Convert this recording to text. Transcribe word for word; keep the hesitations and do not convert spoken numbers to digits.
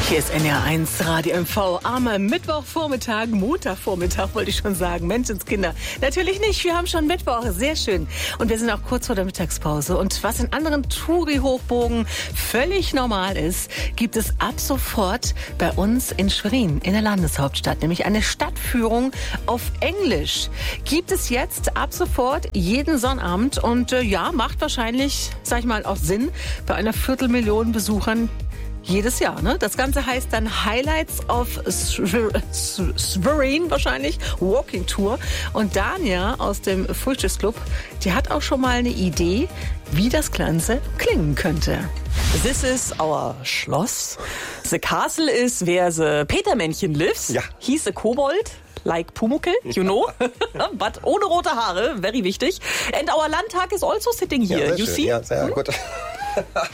Hier ist N R eins Radio M V. Armer Mittwochvormittag, Montagvormittag wollte ich schon sagen. Menschenskinder. Natürlich nicht, wir haben schon Mittwoch. Sehr schön. Und wir sind auch kurz vor der Mittagspause. Und was in anderen Touri-Hochburgen völlig normal ist, gibt es ab sofort bei uns in Schwerin, in der Landeshauptstadt. Nämlich eine Stadtführung auf Englisch. Gibt es jetzt ab sofort jeden Sonnabend. Und äh, ja, macht wahrscheinlich, sag ich mal, auch Sinn bei einer Viertelmillion Besuchern jedes Jahr, ne? Das Ganze heißt dann Highlights of Schwerin wahrscheinlich, Walking Tour. Und Dania aus dem Frühstücksclub, die hat auch schon mal eine Idee, wie das Ganze klingen könnte. This is our Schloss. The castle is where the Petermännchen lives. Ja. He's a kobold. Like Pumuckl, you know, but ohne rote Haare, very wichtig. And our Landtag is also sitting here, ja, you schön. see? Ja, sehr hm? gut.